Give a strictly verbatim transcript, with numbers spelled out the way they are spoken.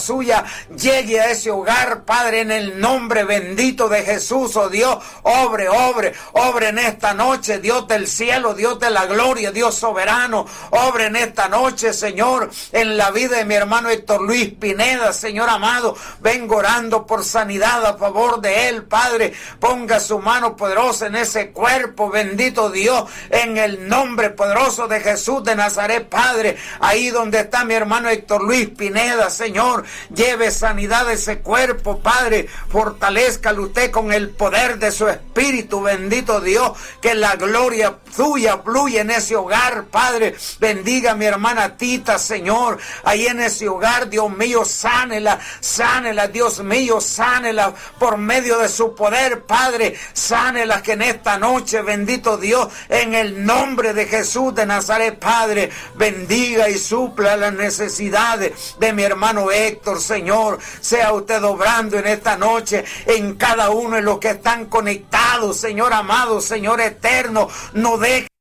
suya llegue a ese hogar, Padre, en el nombre bendito de Jesús. Oh Dios, obre, obre, obre en esta noche, Dios del cielo, Dios de la gloria, Dios soberano, obre en esta noche, Señor, en la vida de mi hermano Héctor Luis Pineda, Señor amado. Vengo orando por sanidad a favor de él, Padre. Ponga su mano poderosa en ese cuerpo, bendito Dios, en el nombre poderoso de Jesús de Nazaret, Padre. Ahí donde está mi hermano Héctor Luis Pineda, Señor, lleve sanidad a ese cuerpo, Padre. Fortalezcalo usted con el poder de su Espíritu, bendito Dios. Que la gloria tuya fluya en ese hogar, Padre. Bendiga a mi hermana Tita, Señor, ahí en ese hogar, Dios mío, sánela, sánela, Dios mío, sánela por medio de su poder, Padre. Sánela que en esta noche, bendito Dios, en el nombre de Jesús de Nazaret, Padre, bendiga y supla las necesidades de mi hermano Héctor, Señor. Sea usted obrando en esta noche en cada uno de los que están conectados, Señor amado, Señor eterno. No deje